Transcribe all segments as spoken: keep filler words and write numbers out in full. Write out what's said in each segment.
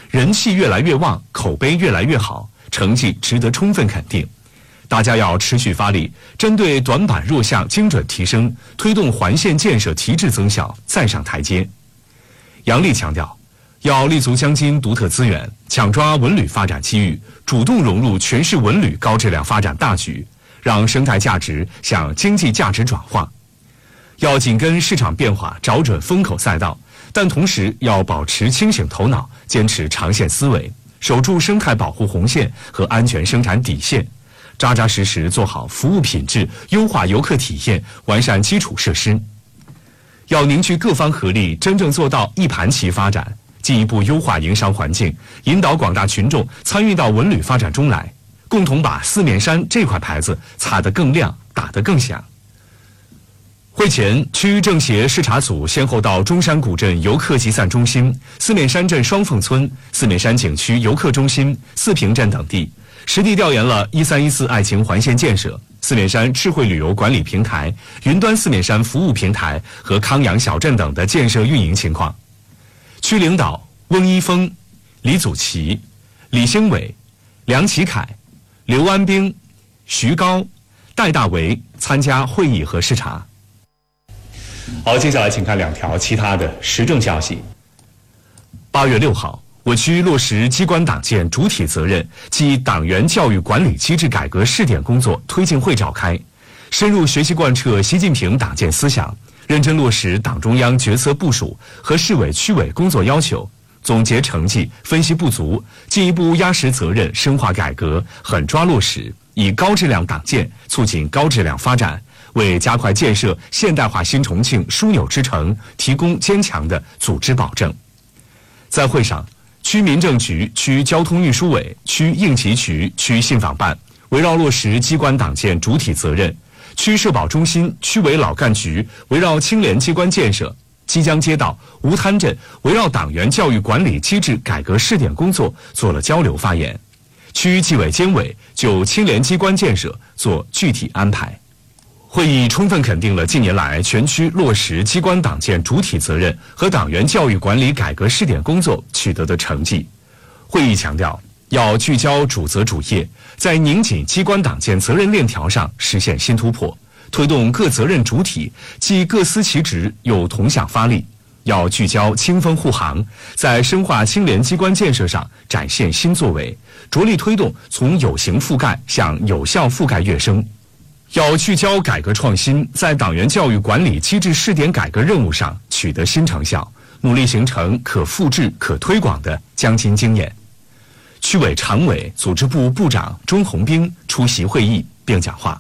人气越来越旺，口碑越来越好，成绩值得充分肯定。大家要持续发力，针对短板弱项精准提升，推动环线建设提质增效，再上台阶。杨丽强调，要立足江津独特资源，抢抓文旅发展机遇，主动融入全市文旅高质量发展大局，让生态价值向经济价值转化。要紧跟市场变化，找准风口赛道，但同时要保持清醒头脑，坚持长线思维，守住生态保护红线和安全生产底线，扎扎实实做好服务品质，优化游客体验，完善基础设施。要凝聚各方合力，真正做到一盘棋发展，进一步优化营商环境，引导广大群众参与到文旅发展中来，共同把四面山这块牌子擦得更亮，打得更响。会前，区政协视察组先后到中山古镇游客集散中心、四面山镇双凤村、四面山景区游客中心、四平镇等地，实地调研了一三一四爱情环线建设、四面山智慧旅游管理平台、云端四面山服务平台和康阳小镇等的建设运营情况。区领导翁一峰、李祖奇、李兴伟、梁启凯、刘安兵、徐高、戴大为参加会议和视察。好，接下来请看两条其他的时政消息。八月六号，我区落实机关党建主体责任及党员教育管理机制改革试点工作推进会召开，深入学习贯彻习近平党建思想，认真落实党中央决策部署和市委区委工作要求，总结成绩，分析不足，进一步压实责任，深化改革，狠抓落实，以高质量党建促进高质量发展，为加快建设现代化新重庆枢纽之城提供坚强的组织保证。在会上，区民政局、区交通运输委、区应急局、区信访办围绕落实机关党建主体责任，区社保中心、区委老干局围绕青联机关建设，基江街道、吴滩镇围绕党员教育管理机制改革试点工作做了交流发言，区纪委监委就青联机关建设做具体安排。会议充分肯定了近年来全区落实机关党建主体责任和党员教育管理改革试点工作取得的成绩。会议强调，要聚焦主责主业，在拧紧机关党建责任链条上实现新突破，推动各责任主体既各司其职又同向发力。要聚焦青锋护航，在深化青联机关建设上展现新作为，着力推动从有形覆盖向有效覆盖跃升。要聚焦改革创新，在党员教育管理机制试点改革任务上取得新成效，努力形成可复制、可推广的江津经验。区委常委、组织部部长钟红兵出席会议并讲话。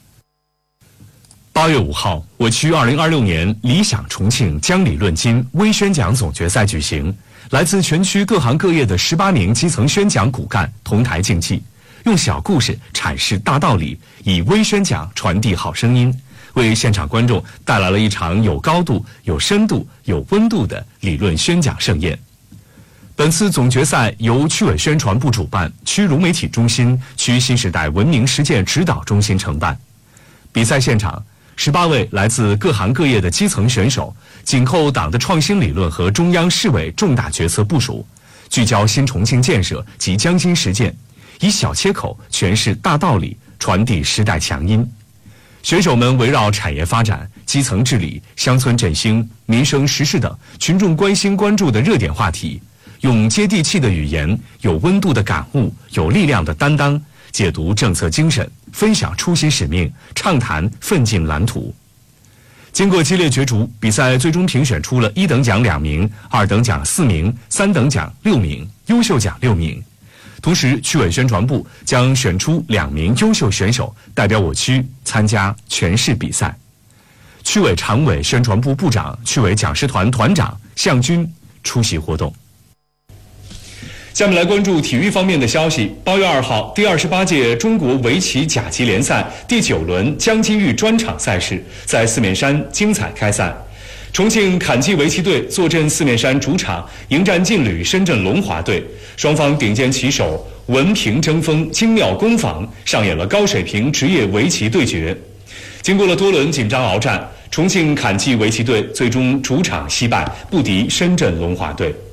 八月五号，我区二零二六年理想重庆江里论金微宣讲总决赛举行，来自全区各行各业的十八名基层宣讲骨干同台竞技，用小故事阐释大道理，以微宣讲传递好声音，为现场观众带来了一场有高度、有深度、有温度的理论宣讲盛宴。本次总决赛由区委宣传部主办，区融媒体中心、区新时代文明实践指导中心承办。比赛现场，十八位来自各行各业的基层选手紧扣党的创新理论和中央市委重大决策部署，聚焦新重庆建设及江津实践，以小切口诠释大道理，传递时代强音。选手们围绕产业发展、基层治理、乡村振兴、民生时事等群众关心关注的热点话题，用接地气的语言、有温度的感悟、有力量的担当，解读政策精神，分享初心使命，畅谈奋进蓝图。经过激烈角逐，比赛最终评选出了一等奖两名、二等奖四名、三等奖六名、优秀奖六名。同时，区委宣传部将选出两名优秀选手代表我区参加全市比赛。区委常委、宣传部部长、区委讲师团团长向军出席活动。下面来关注体育方面的消息。八月二号，第二十八届中国围棋甲级联赛第九轮江津豫专场赛事在四面山精彩开赛。重庆坎基围棋队坐镇四面山主场，迎战劲旅深圳龙华队。双方顶尖棋手文凭争锋，精妙攻防，上演了高水平职业围棋对决。经过了多轮紧张鏖战，重庆坎基围棋队最终主场惜败，不敌深圳龙华队。